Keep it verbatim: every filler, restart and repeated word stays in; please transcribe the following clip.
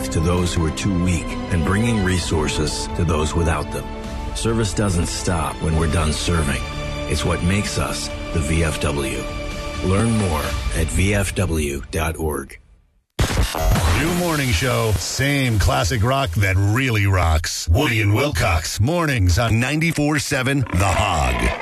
to those who are too weak and bringing resources to those without them. Service doesn't stop when we're done serving. It's what makes us the V F W. Learn more at v f w dot org. New morning show, same classic rock that really rocks. Woody and Wilcox, mornings on ninety-four seven The Hog.